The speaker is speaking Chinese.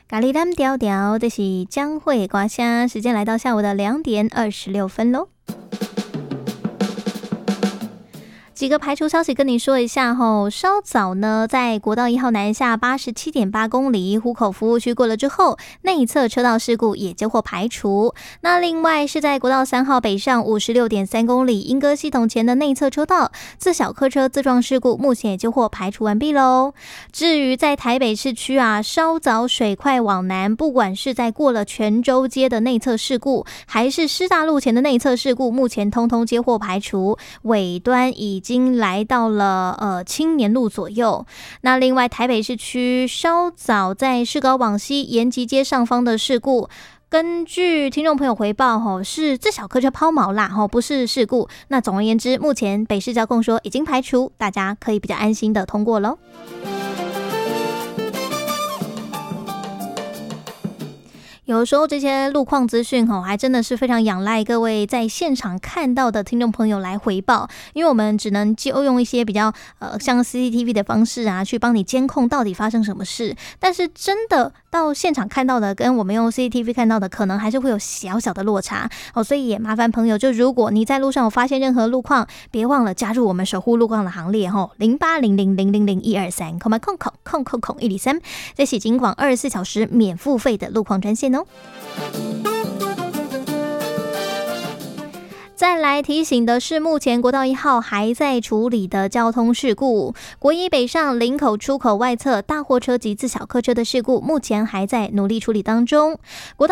咖喱蓝调调，这是江蕙歌声。时间来到下午的2点26分喽。几个排除消息跟你说一下吼，稍早呢，在国道1号南下87.8公里湖口服务区过了之后，内侧车道事故也接获排除。那另外是在国道3号北上56.3公里莺歌系统前的内侧车道，自小客车自撞事故目前也接获排除完毕喽。至于在台北市区啊，稍早水快往南，不管是在过了泉州街的内侧事故，还是师大路前的内侧事故，目前通通接获排除，尾端已经来到了青年路左右。那另外台北市区稍早在市高往西延吉街上方的事故，根据听众朋友回报是自小客车抛锚啦，不是事故。那总而言之，目前北市交控说已经排除，大家可以比较安心的通过咯。有时候这些路况资讯还真的是非常仰赖各位在现场看到的听众朋友来回报，因为我们只能就用一些比较像 CCTV 的方式啊，去帮你监控到底发生什么事。但是真的到现场看到的跟我们用 CCTV 看到的可能还是会有小小的落差所以也麻烦朋友，就如果你在路上有发现任何路况，别忘了加入我们守护路况的行列08000001230000123，这是警广24小时免付费的路况专线。再来提醒的是，目前国道1号还在处理的交通事故，国一北上林口出口外侧大货车及自小客车的事故，目前还在努力处理当中。国道